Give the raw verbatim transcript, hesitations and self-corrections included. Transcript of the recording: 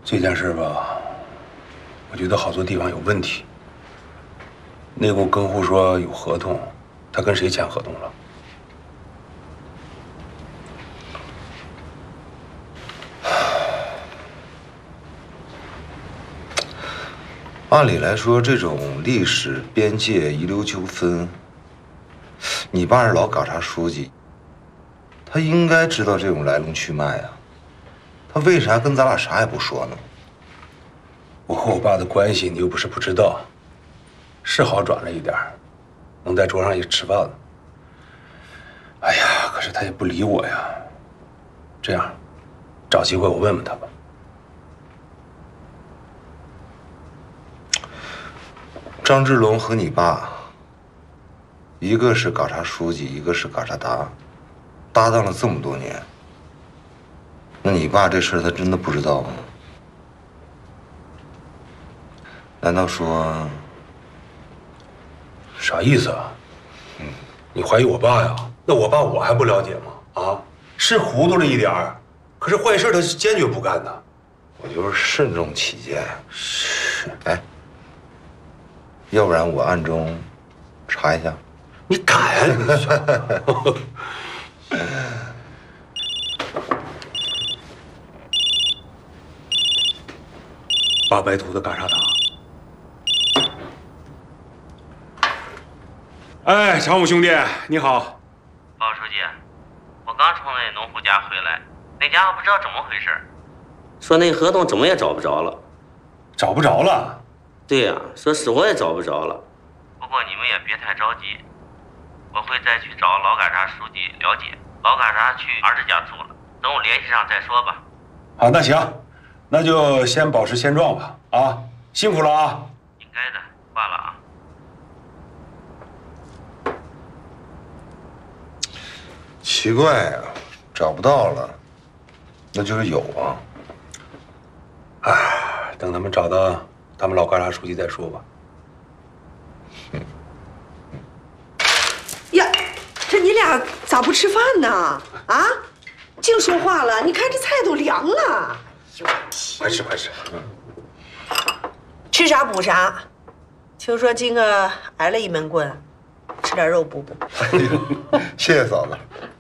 这件事吧，我觉得好多地方有问题。内部跟户说有合同，他跟谁签合同了？ 按理来说，这种历史边界遗留纠纷，你爸是老嘎查书记，他应该知道这种来龙去脉啊。他为啥跟咱俩啥也不说呢？ 我和我爸的关系你又不是不知道，是好转了一点，能在桌上一起吃饭了。哎呀，可是他也不理我呀。这样，找机会我问问他吧。 张志龙和你爸，一个是嘎查书记，一个是嘎查达，搭档了这么多年。那你爸这事儿他真的不知道吗？难道说…… 啥意思啊？嗯，你怀疑我爸呀？那我爸我还不了解吗？啊，是糊涂了一点儿，可是坏事他是坚决不干的。 我就是慎重起见。 是， 哎，要不然我暗中查一下。 你敢呀？你八白图的嘎查达。哎，常武兄弟，你好。 包书记，我刚从那农户家回来，那家伙不知道怎么回事，说那合同怎么也找不着了。 找不着了？ 对呀、啊，说是我也找不着了。不过你们也别太着急，我会再去找老嘎查书记了解。老嘎查去儿子家住了，等我联系上再说吧。 好，那行，那就先保持现状吧。啊，辛苦了啊！ 应该的，挂了啊。 奇怪啊，找不到了，那就是有啊。 哎，等他们找到他们老嘎查书记再说吧。 嗯。 呀，这你俩咋不吃饭呢？啊，净说话了！你看这菜都凉了。呦天！ 快吃快吃。嗯。 吃啥补啥。听说今个挨了一闷棍，吃点肉补补。 谢谢嫂子。